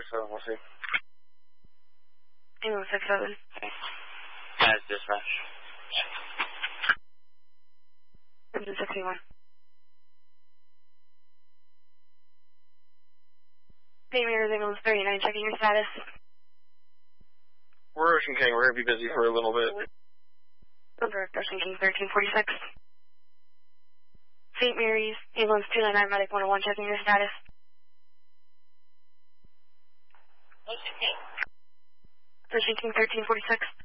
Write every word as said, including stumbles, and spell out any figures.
so we'll see. Ambulance six seven. Guys, dispatch. Ambulance sixty-one. Saint Mary's Ambulance thirty-nine, checking your status. We're Ocean King. We're going to be busy for a little bit. Number Ocean King thirteen forty-six. Saint Mary's Ambulance two nine nine, Medic one oh one, checking your status. Ocean King. Ocean King thirteen forty-six.